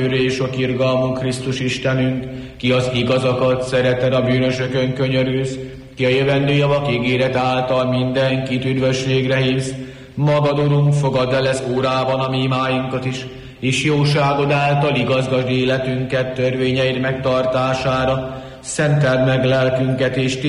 és sok irgalmunk Krisztus Istenünk, ki az igazakat szereted, a bűnösökön könyörülsz, ki a jövendő javak ígéret által mindenkit üdvösségre hívsz. Magad, Urunk, fogadd el ez órában a mi imáinkat is, és jóságod által igazgasd életünket törvényeid megtartására, szenteld meg lelkünket, és